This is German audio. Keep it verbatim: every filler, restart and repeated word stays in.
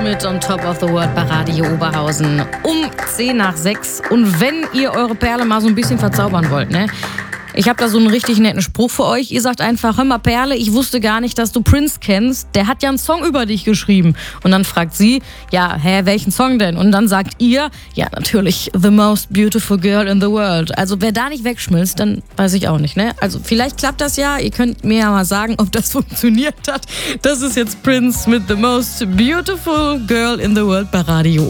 Mit On Top of the World bei Radio Oberhausen um zehn nach sechs. Und wenn ihr eure Perle mal so ein bisschen verzaubern wollt, ne? Ich habe da so einen richtig netten Spruch für euch. Ihr sagt einfach, hör mal Perle, ich wusste gar nicht, dass du Prince kennst. Der hat ja einen Song über dich geschrieben. Und dann fragt sie, ja, hä, welchen Song denn? Und dann sagt ihr, ja, natürlich, The Most Beautiful Girl in the World. Also wer da nicht wegschmilzt, dann weiß ich auch nicht, ne? Also vielleicht klappt das ja. Ihr könnt mir ja mal sagen, ob das funktioniert hat. Das ist jetzt Prince mit The Most Beautiful Girl in the World bei Radio